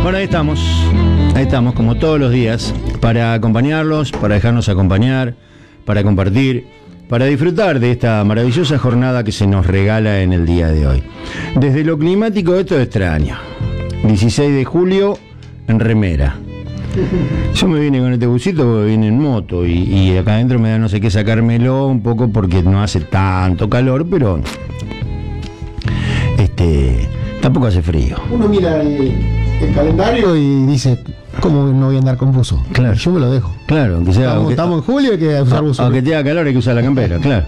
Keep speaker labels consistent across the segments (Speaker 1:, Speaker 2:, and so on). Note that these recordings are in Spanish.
Speaker 1: Bueno, ahí estamos como todos los días, para acompañarlos, para dejarnos acompañar, para compartir, para disfrutar de esta maravillosa jornada que se nos regala en el día de hoy. Desde lo climático esto es extraño. 16 de julio en remera. Yo me vine con este busito porque vine en moto y acá adentro me da no sé qué sacármelo un poco porque no hace tanto calor, pero tampoco hace frío.
Speaker 2: Uno mira el calendario y dice, ¿cómo no voy a andar con buzo?
Speaker 1: Claro.
Speaker 2: Yo me lo dejo.
Speaker 1: Claro, aunque sea.
Speaker 2: Estamos en julio, hay que usar buzo.
Speaker 1: Aunque te haga calor hay que usar la campera, claro.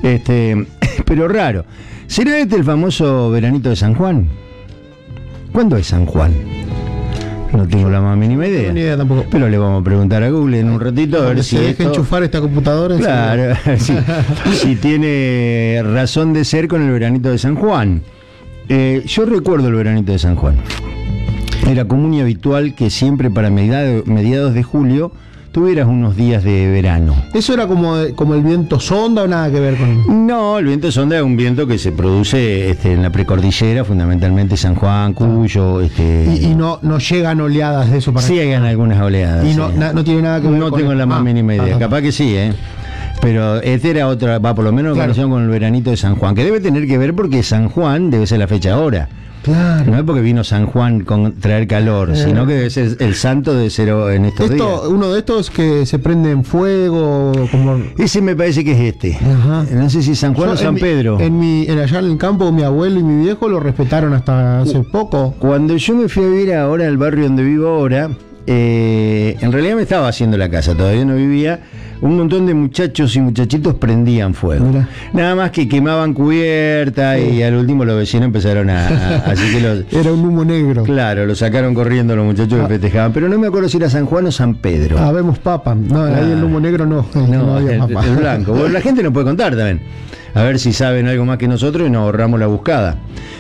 Speaker 1: Pero raro. ¿Será este el famoso veranito de San Juan? ¿Cuándo es San Juan? No tengo la más mínima idea.
Speaker 2: No tengo ni idea tampoco.
Speaker 1: Pero le vamos a preguntar a Google en un ratito a ver si
Speaker 2: se deja enchufar esta computadora.
Speaker 1: Claro, si tiene razón de ser con el veranito de San Juan. Yo recuerdo el veranito de San Juan. Era común y habitual que siempre para mediados de julio tuvieras unos días de verano.
Speaker 2: ¿Eso era como el viento sonda o nada que ver con...?
Speaker 1: No, el viento sonda es un viento que se produce en la precordillera, fundamentalmente San Juan, Cuyo.
Speaker 2: Y no llegan oleadas de eso para...
Speaker 1: Sí, llegan algunas oleadas.
Speaker 2: Y
Speaker 1: sí.
Speaker 2: no tiene nada que ver
Speaker 1: no
Speaker 2: con...
Speaker 1: No tengo la más mínima idea. Capaz que sí, Pero era otra, por lo menos en relación con el veranito de San Juan, que debe tener que ver porque San Juan debe ser la fecha ahora.
Speaker 2: Claro.
Speaker 1: No es porque vino San Juan con traer calor, sino que debe ser el santo de ser en estos días.
Speaker 2: Uno de estos que se prende en fuego, como...
Speaker 1: Ese me parece que es este.
Speaker 2: Ajá.
Speaker 1: No sé si San Juan o San Pedro.
Speaker 2: Allá en el campo, mi abuelo y mi viejo lo respetaron hasta hace poco.
Speaker 1: Cuando yo me fui a vivir ahora al barrio donde vivo ahora, en realidad me estaba haciendo la casa, todavía no vivía. Un montón de muchachos y muchachitos prendían fuego. Mira. Nada más que quemaban cubierta y al último los vecinos empezaron así que
Speaker 2: era un humo negro.
Speaker 1: Claro, lo sacaron corriendo los muchachos que festejaban. Pero no me acuerdo si era San Juan o San Pedro.
Speaker 2: Vemos papa. No, ahí el humo negro no.
Speaker 1: No había papa. El blanco. Bueno, la gente nos puede contar también. A ver si saben algo más que nosotros y nos ahorramos la buscada.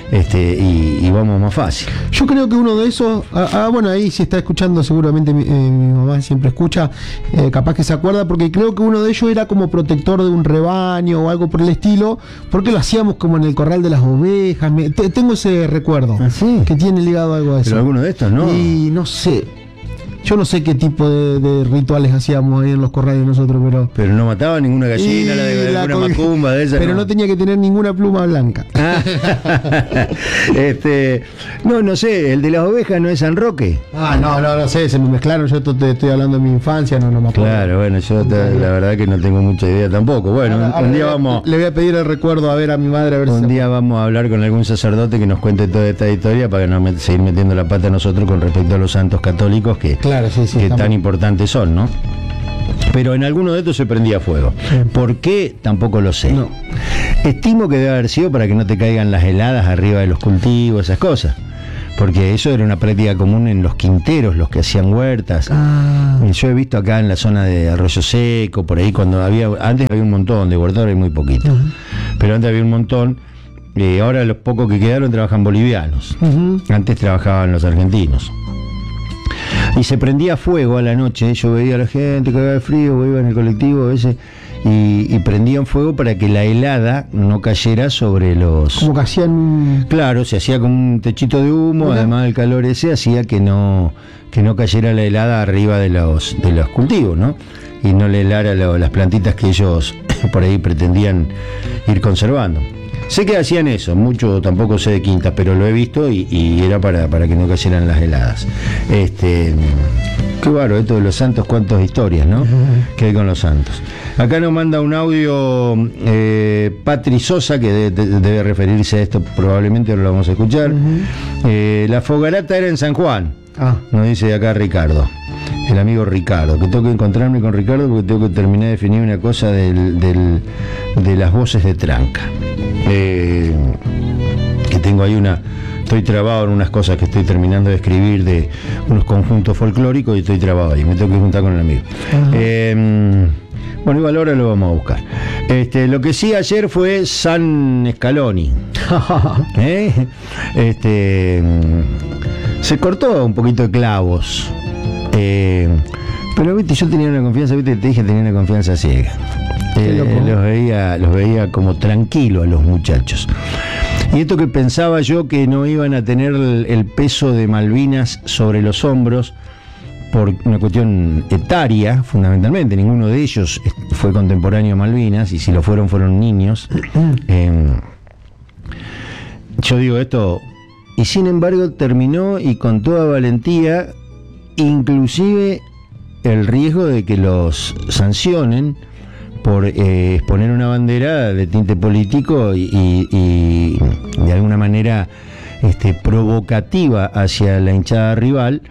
Speaker 1: Y vamos más fácil.
Speaker 2: Yo creo que uno de esos, bueno, ahí si está escuchando seguramente mi mamá siempre escucha, capaz que se acuerda, porque creo que uno de ellos era como protector de un rebaño o algo por el estilo, porque lo hacíamos como en el corral de las ovejas. Tengo ese recuerdo.
Speaker 1: ¿Ah, sí?
Speaker 2: Que tiene ligado algo a eso.
Speaker 1: Pero alguno de estos, ¿no?
Speaker 2: Y no sé. Yo no sé qué tipo de rituales hacíamos ahí en los corrales nosotros,
Speaker 1: pero no mataba ninguna gallina, la de alguna macumba de esa.
Speaker 2: Pero no tenía que tener ninguna pluma blanca.
Speaker 1: No sé, el de las ovejas no es San Roque.
Speaker 2: No sé, se me mezclaron, yo te estoy hablando de mi infancia, no me acuerdo.
Speaker 1: Claro, bueno, yo la verdad que no tengo mucha idea tampoco. Bueno, un día vamos...
Speaker 2: Le voy a pedir el recuerdo a ver a mi madre a ver
Speaker 1: un día vamos a hablar con algún sacerdote que nos cuente toda esta historia para que no seguir metiendo la pata a nosotros con respecto a los santos católicos que...
Speaker 2: Claro, sí,
Speaker 1: que tan importantes son, ¿no? Pero en alguno de estos se prendía fuego. ¿Por qué? Tampoco lo sé.
Speaker 2: No.
Speaker 1: Estimo que debe haber sido para que no te caigan las heladas arriba de los cultivos, esas cosas. Porque eso era una práctica común en los quinteros, los que hacían huertas. Yo he visto acá en la zona de Arroyo Seco, por ahí antes había un montón de huertas, ahora hay muy poquito. Pero antes había un montón. Ahora los pocos que quedaron trabajan bolivianos. Antes trabajaban los argentinos. Y se prendía fuego a la noche, yo veía a la gente que cagaba de frío, iba en el colectivo a veces, y prendían fuego para que la helada no cayera sobre los...
Speaker 2: Como que hacían...
Speaker 1: Claro, se hacía como un techito de humo, además del calor ese hacía que no cayera la helada arriba de los cultivos, ¿no? Y no le helara las plantitas que ellos por ahí pretendían ir conservando. Sé que hacían eso, mucho tampoco sé de quintas, pero lo he visto y era para que no cayeran las heladas. Qué bárbaro, esto de los santos, cuántas historias, ¿no? Que hay con los santos. Acá nos manda un audio Patri Sosa, que debe referirse a esto, probablemente ahora lo vamos a escuchar. La fogarata era en San Juan, nos dice acá Ricardo. El amigo Ricardo, que tengo que encontrarme con Ricardo porque tengo que terminar de definir una cosa de las voces de tranca. Que tengo ahí estoy trabado en unas cosas que estoy terminando de escribir de unos conjuntos folclóricos y estoy trabado ahí, me tengo que juntar con el amigo. Bueno, igual ahora lo vamos a buscar. Lo que sí ayer fue San Scaloni. Se cortó un poquito de clavos. Pero viste, yo tenía una confianza, viste, te dije, tenía una confianza ciega. Los veía como tranquilos a los muchachos. Y esto que pensaba yo que no iban a tener el peso de Malvinas sobre los hombros por una cuestión etaria, fundamentalmente. Ninguno de ellos fue contemporáneo a Malvinas, y si lo fueron, fueron niños. Yo digo esto, y sin embargo terminó, y con toda valentía, inclusive el riesgo de que los sancionen por exponer una bandera de tinte político y de alguna manera provocativa hacia la hinchada rival.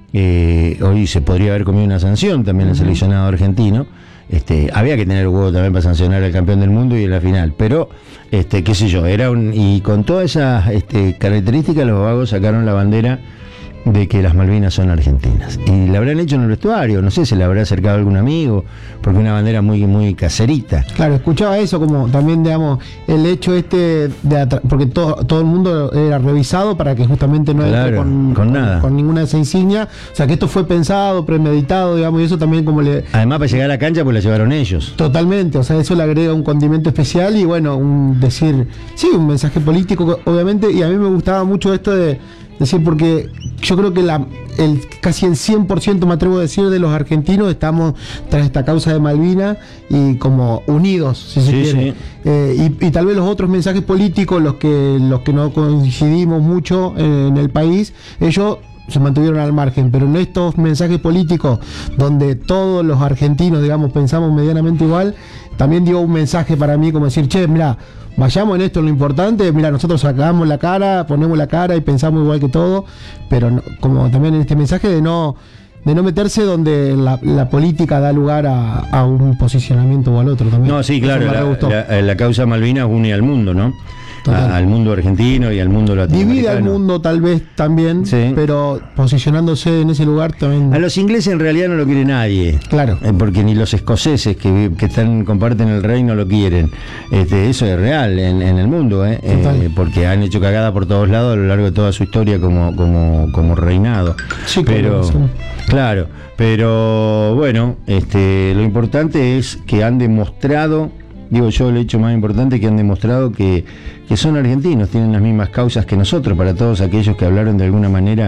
Speaker 1: Hoy se podría haber comido una sanción también el seleccionado argentino. Había que tener huevo también para sancionar al campeón del mundo y en la final, pero qué sé yo, y con todas esas características, los vagos sacaron la bandera de que las Malvinas son argentinas, y la habrán hecho en el vestuario, no sé, se le habrá acercado algún amigo, porque una bandera muy muy caserita.
Speaker 2: Claro, escuchaba eso, como también, digamos, el hecho porque todo el mundo era revisado para que justamente no entre con nada, con ninguna de esa insignia, o sea que esto fue pensado, premeditado, digamos, y eso también
Speaker 1: además, para llegar a la cancha, pues la llevaron ellos.
Speaker 2: Totalmente, o sea, eso le agrega un condimento especial, y bueno, un mensaje político, obviamente, y a mí me gustaba mucho esto de decir, porque yo creo que casi el 100%, me atrevo a decir, de los argentinos estamos tras esta causa de Malvinas y como unidos, si se quiere. Sí. Y tal vez los otros mensajes políticos, los que no coincidimos mucho en el país, ellos se mantuvieron al margen, pero en estos mensajes políticos donde todos los argentinos, digamos, pensamos medianamente igual, también dio un mensaje para mí, como decir, che, mirá, vayamos en esto, en lo importante, mira, nosotros sacamos la cara, ponemos la cara y pensamos igual que todo, pero no, como también en este mensaje de no meterse donde la política da lugar a un posicionamiento o al otro también.
Speaker 1: No, sí, claro, la causa Malvinas une al mundo, ¿no? Al mundo argentino y al mundo latinoamericano.
Speaker 2: Divide al mundo tal vez también, sí, pero posicionándose en ese lugar también.
Speaker 1: A los ingleses en realidad no lo quiere nadie.
Speaker 2: Claro.
Speaker 1: Porque ni los escoceses que comparten el reino lo quieren. Eso es real en el mundo, porque han hecho cagada por todos lados a lo largo de toda su historia como reinado.
Speaker 2: Sí,
Speaker 1: claro, pero bueno, lo importante es que han demostrado, digo yo, el hecho más importante, que han demostrado que son argentinos, tienen las mismas causas que nosotros. Para todos aquellos que hablaron de alguna manera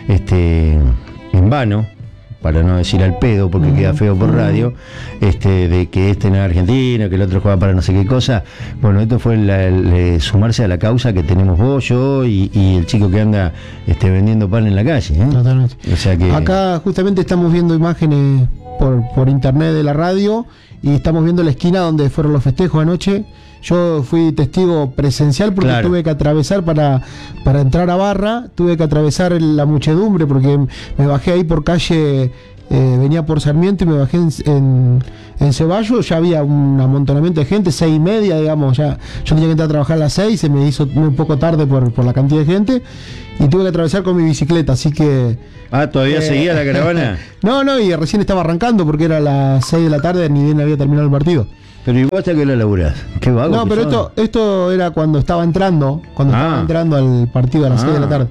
Speaker 1: en vano, para no decir al pedo, porque queda feo por radio, de que no es argentino, que el otro juega para no sé qué cosa. Bueno, esto fue sumarse a la causa que tenemos vos, yo y el chico que anda vendiendo pan en la calle.
Speaker 2: Totalmente.
Speaker 1: O sea que
Speaker 2: acá justamente estamos viendo imágenes por internet de la radio, y estamos viendo la esquina donde fueron los festejos anoche. Yo fui testigo presencial porque tuve que atravesar para entrar a Barra, tuve que atravesar la muchedumbre porque me bajé ahí por calle, venía por Sarmiento y me bajé en Ceballos. Ya había un amontonamiento de gente, 6:30, digamos, ya yo tenía que entrar a trabajar a las 6, se me hizo muy poco tarde por la cantidad de gente, y tuve que atravesar con mi bicicleta, así que...
Speaker 1: ¿Todavía seguía la caravana?
Speaker 2: No, y recién estaba arrancando porque era las 6 de la tarde, ni bien había terminado el partido.
Speaker 1: Pero ¿y vos hasta que lo laburás? Qué vago.
Speaker 2: No, pero esto era cuando estaba entrando al partido a las 6 de la tarde.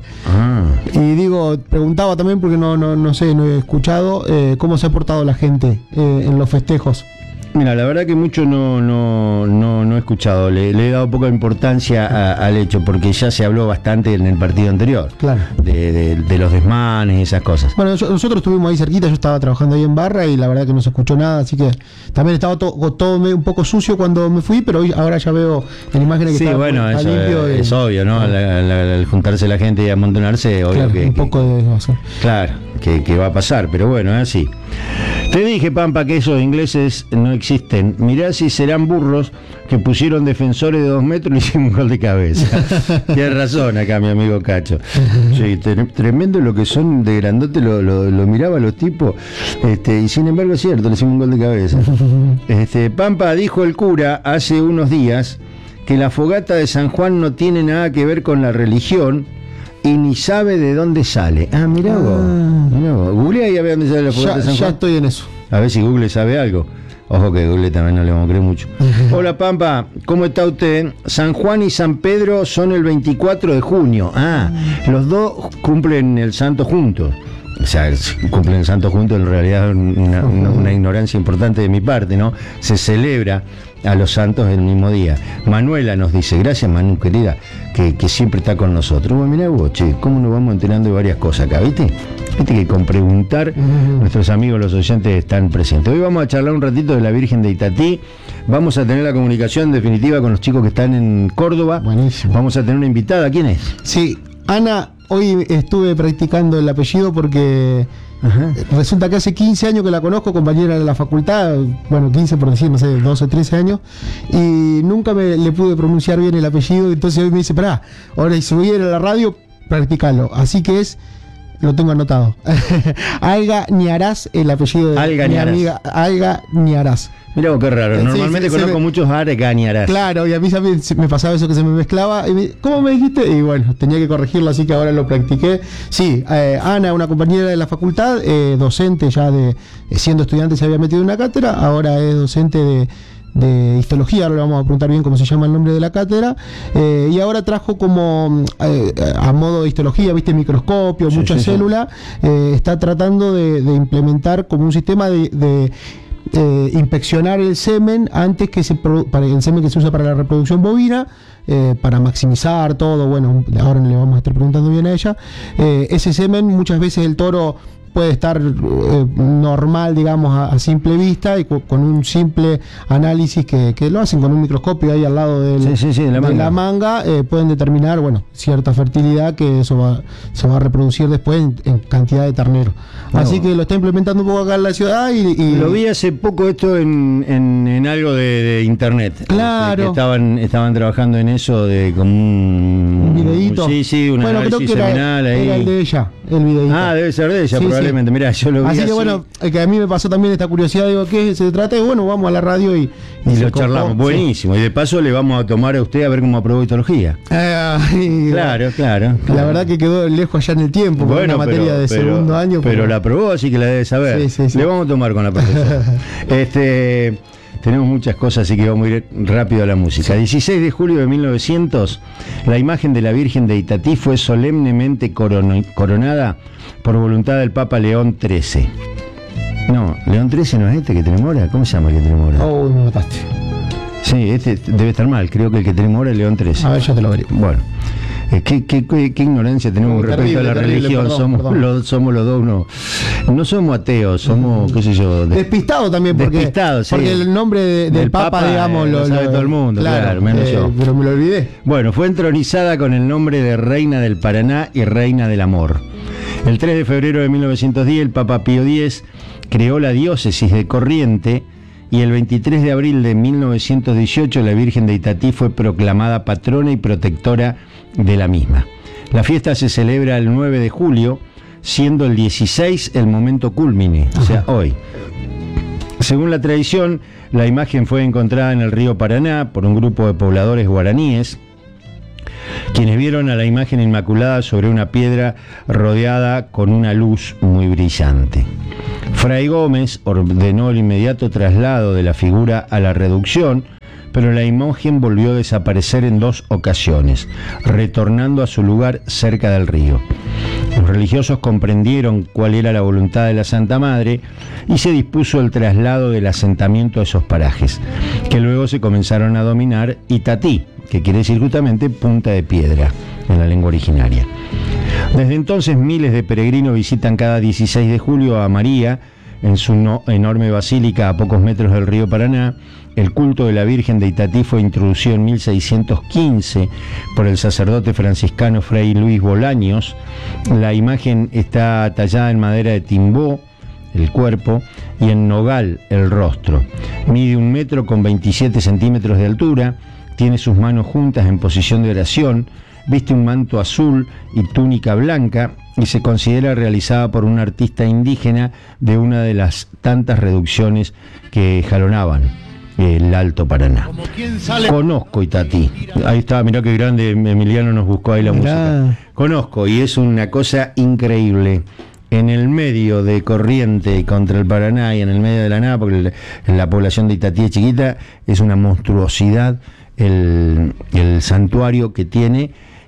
Speaker 2: Y digo, preguntaba también porque no sé, no he escuchado cómo se ha portado la gente en los festejos.
Speaker 1: Mira, la verdad que mucho no he escuchado, le he dado poca importancia al hecho, porque ya se habló bastante en el partido anterior,
Speaker 2: claro,
Speaker 1: de los desmanes y esas cosas.
Speaker 2: Bueno, nosotros estuvimos ahí cerquita, yo estaba trabajando ahí en Barra y la verdad que no se escuchó nada, así que también estaba todo medio un poco sucio cuando me fui, pero ahora ya veo en imágenes que está limpio.
Speaker 1: Es obvio, ¿no? Al juntarse la gente y amontonarse, obvio,
Speaker 2: claro,
Speaker 1: que
Speaker 2: un poco de eso.
Speaker 1: Claro, que va a pasar, pero bueno, es así. Te dije, Pampa, que esos ingleses no existen. Mirá si serán burros que pusieron defensores de 2 metros y hicimos un gol de cabeza. Tienes razón acá, mi amigo Cacho. Sí, tremendo lo que son de grandote, lo miraba a los tipos, y sin embargo es cierto, le hicimos un gol de cabeza. Pampa, dijo el cura hace unos días que la fogata de San Juan no tiene nada que ver con la religión y ni sabe de dónde sale. Mirá vos. Google ahí a ver dónde sale la fogata de San Juan.
Speaker 2: Ya estoy en eso.
Speaker 1: A ver si Google sabe algo. Ojo que Google también no le vamos a creer mucho. Hola Pampa, ¿cómo está usted? San Juan y San Pedro son el 24 de junio. Los dos cumplen el santo juntos. o sea, cumplen santos juntos, en realidad una ignorancia importante de mi parte, ¿no? Se celebra a los santos el mismo día. Manuela nos dice, gracias Manu, querida, que siempre está con nosotros. Bueno, mirá vos, che, cómo nos vamos enterando de varias cosas acá, ¿viste? Viste que con preguntar, nuestros amigos, los oyentes, están presentes. Hoy vamos a charlar un ratito de la Virgen de Itatí. Vamos a tener la comunicación definitiva con los chicos que están en Córdoba.
Speaker 2: Buenísimo.
Speaker 1: Vamos a tener una invitada. ¿Quién es?
Speaker 2: Sí, Ana, hoy estuve practicando el apellido porque resulta que hace 15 años que la conozco, compañera de la facultad, bueno, 15 por decir, no sé, 12 o 13 años, y nunca le pude pronunciar bien el apellido, entonces hoy me dice, pará, ahora si voy a ir a la radio, practicalo. Así que lo tengo anotado. Alga Niarás, el apellido de
Speaker 1: Alga
Speaker 2: mi
Speaker 1: Niarás.
Speaker 2: amiga Alga Niarás.
Speaker 1: Mirá vos, qué raro. Normalmente conozco muchos Alga Niarás.
Speaker 2: Claro, y a mí también me pasaba eso, que se me mezclaba. ¿Cómo me dijiste? Y bueno, tenía que corregirlo, así que ahora lo practiqué. Sí, Ana, una compañera de la facultad, docente ya siendo estudiante se había metido en una cátedra, ahora es docente de histología, ahora le vamos a preguntar bien cómo se llama el nombre de la cátedra, y ahora trajo como a modo de histología, viste, microscopio, muchas células, está tratando de implementar como un sistema de inspeccionar el semen antes que para el semen que se usa para la reproducción bovina, para maximizar todo. Bueno, ahora le vamos a estar preguntando bien a ella. Ese semen, muchas veces el toro puede estar normal, digamos, a simple vista, y con un simple análisis que lo hacen con un microscopio ahí al lado de la manga, pueden determinar, bueno, cierta fertilidad, que eso se va a reproducir después en cantidad de terneros. Así que lo está implementando un poco acá en la ciudad y
Speaker 1: lo vi hace poco esto en algo de internet.
Speaker 2: Claro.
Speaker 1: Que estaban trabajando en eso de como un
Speaker 2: videíto.
Speaker 1: Sí, un análisis seminal ahí.
Speaker 2: Era el de ella, el videíto.
Speaker 1: Ah, debe ser de ella,
Speaker 2: sí,
Speaker 1: probablemente. Mirá, yo lo vi
Speaker 2: así que bueno, que a mí me pasó también esta curiosidad, digo, ¿qué se trata? Y bueno, vamos a la radio y
Speaker 1: lo charlamos. Buenísimo. Y de paso le vamos a tomar a usted a ver cómo aprobó histología. Claro.
Speaker 2: La verdad que quedó lejos allá en el tiempo, por una materia de segundo año.
Speaker 1: Pero la aprobó, así que la debe saber.
Speaker 2: Sí.
Speaker 1: Le vamos a tomar con la profesora. Tenemos muchas cosas, así que vamos a ir rápido a la música. 16 de julio de 1900, la imagen de la Virgen de Itatí fue solemnemente coronada por voluntad del Papa León XIII. No, León XIII no es este que tenemos ahora. ¿Cómo se llama el que tenemos ahora?
Speaker 2: Oh, me mataste.
Speaker 1: Sí, este debe estar mal. Creo que el que tenemos ahora es León XIII.
Speaker 2: A ver, ya te lo veré.
Speaker 1: Bueno. ¿Qué ignorancia tenemos respecto a la religión?
Speaker 2: Perdón.
Speaker 1: Somos los dos no somos ateos, somos, qué sé yo,
Speaker 2: despistado también, porque el nombre del Papa, digamos,
Speaker 1: lo sabe todo el mundo, claro, menos yo.
Speaker 2: Pero me lo olvidé.
Speaker 1: Bueno, fue entronizada con el nombre de Reina del Paraná y Reina del Amor. El 3 de febrero de 1910, el Papa Pío X creó la diócesis de Corriente, y el 23 de abril de 1918 la Virgen de Itatí fue proclamada patrona y protectora de la misma. La fiesta se celebra el 9 de julio, siendo el 16 el momento cúlmine, o sea, hoy. Según la tradición, la imagen fue encontrada en el río Paraná por un grupo de pobladores guaraníes, quienes vieron a la imagen inmaculada sobre una piedra rodeada con una luz muy brillante. Fray Gómez ordenó el inmediato traslado de la figura a la reducción, pero la imagen volvió a desaparecer en 2 ocasiones, retornando a su lugar cerca del río. Los religiosos comprendieron cuál era la voluntad de la Santa Madre y se dispuso el traslado del asentamiento a esos parajes, que luego se comenzaron a dominar Itatí, que quiere decir justamente punta de piedra en la lengua originaria. Desde entonces miles de peregrinos visitan cada 16 de julio a María en su enorme basílica a pocos metros del río Paraná. El culto de la Virgen de Itatí fue introducido en 1615 por el sacerdote franciscano Fray Luis Bolaños. La imagen está tallada en madera de timbó, el cuerpo, y en nogal, el rostro. Mide 1 metro con 27 centímetros de altura, tiene sus manos juntas en posición de oración, viste un manto azul y túnica blanca y se considera realizada por un artista indígena de una de las tantas reducciones que jalonaban el Alto Paraná. Conozco Itatí. Ahí está, mirá qué grande, Emiliano nos buscó ahí la música. Conozco, y es una cosa increíble. En el medio de Corriente contra el Paraná y en el medio de la nada, porque la población de Itatí es chiquita, es una monstruosidad el santuario que tiene,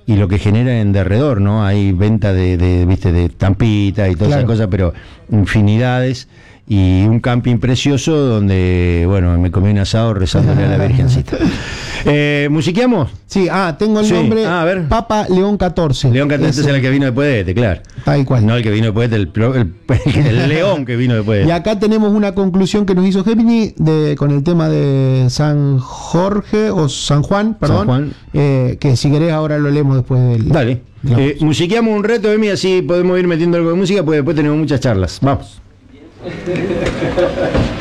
Speaker 1: y lo que genera en derredor, ¿no? Hay venta viste, de tampita y todas esas cosas, pero infinidades. Y un camping precioso donde, bueno, me comí un asado rezándole a la Virgencita. ¿Musiqueamos?
Speaker 2: Sí, tengo el nombre,
Speaker 1: a ver.
Speaker 2: Papa León XIV.
Speaker 1: León XIV es el que vino después de este, claro.
Speaker 2: Tal cual.
Speaker 1: No el que vino después el León que vino después de este.
Speaker 2: Y acá tenemos una conclusión que nos hizo Gemini con el tema de San Jorge, o San Juan, perdón.
Speaker 1: San Juan.
Speaker 2: Que si querés ahora lo leemos después del...
Speaker 1: Dale. Musiqueamos un reto, Emi, así podemos ir metiendo algo de música, porque después tenemos muchas charlas. Vamos.